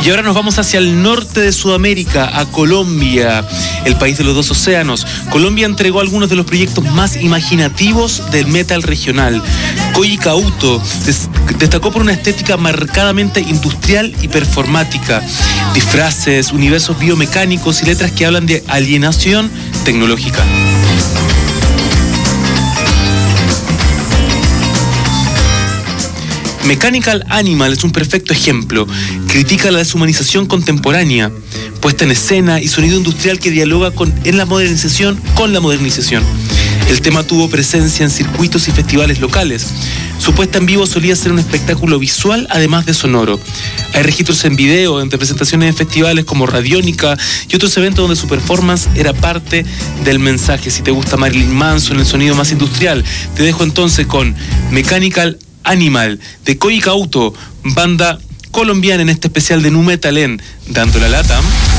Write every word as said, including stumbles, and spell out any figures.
Y ahora nos vamos hacia el norte de Sudamérica, a Colombia, el país de los dos océanos. Colombia entregó algunos de los proyectos más imaginativos del metal regional. Koji Kauto des- destacó por una estética marcadamente industrial y performática, disfraces, universos biomecánicos y letras que hablan de alienación tecnológica. Mechanical Animal es un perfecto ejemplo. Critica la deshumanización contemporánea, puesta en escena y sonido industrial que dialoga con, en la modernización con la modernización. El tema tuvo presencia en circuitos y festivales locales. Su puesta en vivo solía ser un espectáculo visual, además de sonoro. Hay registros en video, entre presentaciones en festivales como Radiónica y otros eventos donde su performance era parte del mensaje. Si te gusta Marilyn Manson, el sonido más industrial, te dejo entonces con Mechanical Animal de Koji Kauto, banda colombiana en este especial de Nu Metal en Dando la Lata.